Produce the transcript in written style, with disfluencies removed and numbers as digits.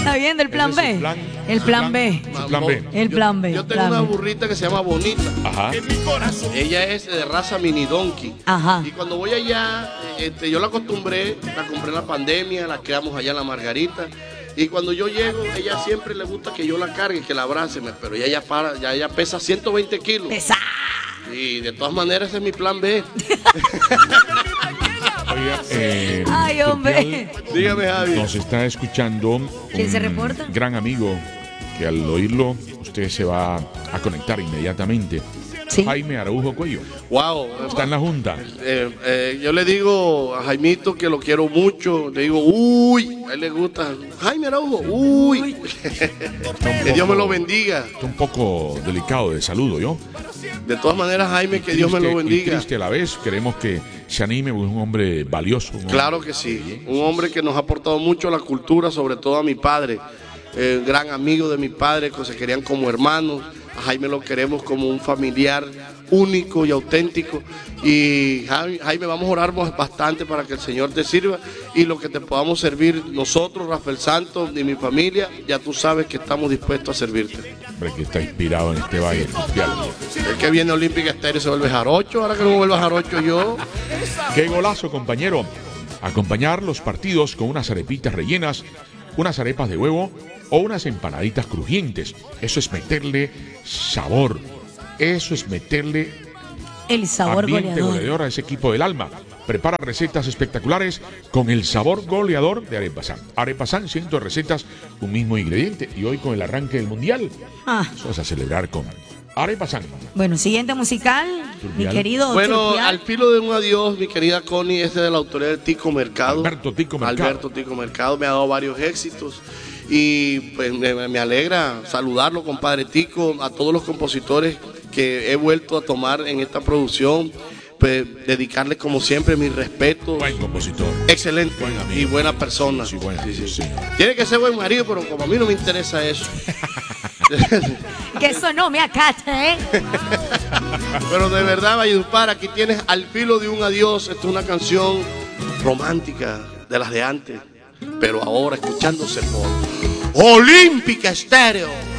Está bien, del plan B. El plan B. El plan B. Yo tengo una burrita que se llama Bonita. Ajá. Ella es de raza mini donkey. Ajá. Y cuando voy allá, yo la acostumbré, la compré en la pandemia, la creamos allá en La Margarita. Y cuando yo llego, ella siempre le gusta que yo la cargue, que la abrace, pero ella pesa 120 kilos. Pesa. Y de todas maneras ese es mi plan B. Oiga, Ay, hombre. Dígame, Javi. nos está escuchando ¿Quién se un reporta? gran amigo que al oírlo usted se va a conectar inmediatamente. Sí. Jaime Araujo Cuello. Wow. Está en la junta. Yo le digo a Jaimito que lo quiero mucho. Le digo, uy, a él le gusta. Jaime Araujo, uy. Que Dios me lo bendiga. Está un poco delicado de salud, ¿yo? De todas maneras, Jaime, que Dios me lo Y bendiga. triste a la vez. Queremos que se anime, porque es un hombre valioso. Claro que sí. Un hombre que nos ha aportado mucho a la cultura, sobre todo a mi padre. Gran amigo de mi padre, que se querían como hermanos. A Jaime lo queremos como un familiar único y auténtico. Y Jaime, vamos a orar bastante para que el Señor te sirva. Y lo que te podamos servir nosotros, Rafael Santos y mi familia, ya tú sabes que estamos dispuestos a servirte. Hombre, que está inspirado en este valle fluvial. El que viene a Olímpica Estéreo se vuelve jarocho, ahora que no me vuelva jarocho yo. ¡Qué golazo, compañero! Acompañar los partidos con unas arepitas rellenas, unas arepas de huevo o unas empanaditas crujientes. Eso es meterle sabor. Eso es meterle El sabor ambiente goleador. goleador a ese equipo del alma. Prepara recetas espectaculares con el sabor goleador de Arepasan. Arepasan, cientos de recetas, un mismo ingrediente. Y hoy con el arranque del mundial, vamos a celebrar con Arepasan. Bueno, siguiente musical, mi querido Bueno, Turpial. al filo de un adiós, mi querida Connie, este es de la autoría de Tico Mercado. Alberto Tico Mercado me ha dado varios éxitos. Y pues me alegra saludarlo, compadre Tico, a todos los compositores que he vuelto a tomar en esta producción. Pues dedicarles como siempre mi respeto. Buen compositor. Excelente. Buen amigo. Y buena persona. Sí, bueno, sí. Tiene que ser buen marido, pero como a mí no me interesa eso. Que eso no me acata, ¿eh? Pero de verdad, Valledupar, aquí tienes Al filo de un adiós. Esta es una canción romántica de las de antes, pero ahora escuchándose por Olímpica Estéreo.